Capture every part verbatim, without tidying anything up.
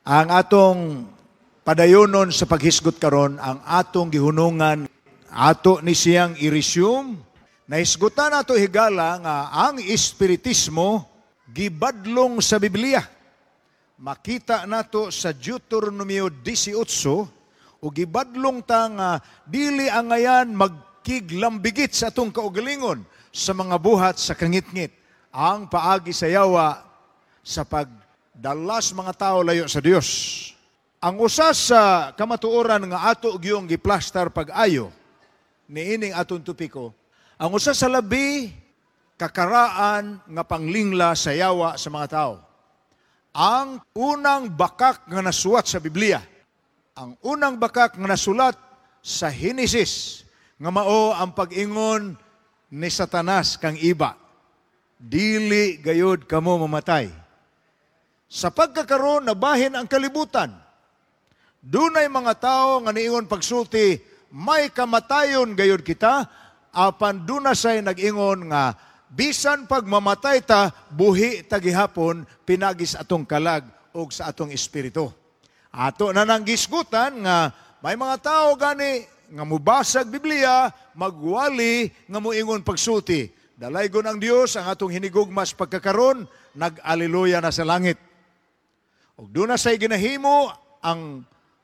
Ang atong padayonon sa paghisgot karon, ang atong gihunungan, ato ni siyang i-resume. Nahisgutan nato higala nga ang espiritismo gibadlong sa Biblia. Makita nato sa Deuteronomio eighteen, o gibadlong ta nga dili angayan magkiglambigit sa atong kaugalingon sa mga buhat sa kangitngit. Ang paagi sa yawa sa pagdalas mga tao layo sa Dios. Ang usa sa kamatuoran nga ato gyung giplastar pag-ayo niining atong tupiko, ang usa sa labi kakaraan nga panglingla sa yawa sa mga tao. Ang unang bakak nga nasulat sa Biblia, ang unang bakak nga nasulat sa Henesis, nga mao ang pag-ingon ni Satanas kang iba, dili gayud kamo mamatay. Sa pagkakaroon nabahin ang kalibutan, dunay mga tao nga niingon pagsulti, may kamatayon gayud kita, apan duna say nag-ingon nga bisan pag mamatay ta, buhi ta gihapon pinagis atong kalag og sa atong espiritu. Ato na nang gisgutan nga may mga tao gani nga mubasag Biblia, magwali nga moingon pagsulti. Dalaygon ang Dios ang atong hinigugmas pagkakaron, nag-aleluya na sa langit. Og duna say ginahimo ang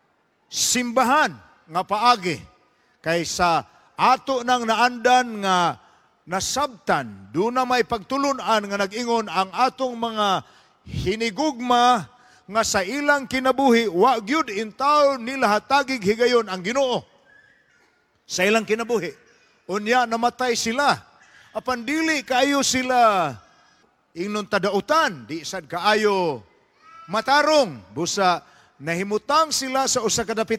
simbahan nga paagi kaysa ato nang naandan nga nasabtan, doon na may pagtulunan nga nag-ingon ang atong mga hinigugma nga sa ilang kinabuhi, wa gyud intaw nila hatagig higayon ang Ginoo. Sa ilang kinabuhi. Unya, namatay sila. Apan dili kaayo sila ingnon tadautan, di sad kaayo matarong. Busa, nahimutang sila sa usa ka dapit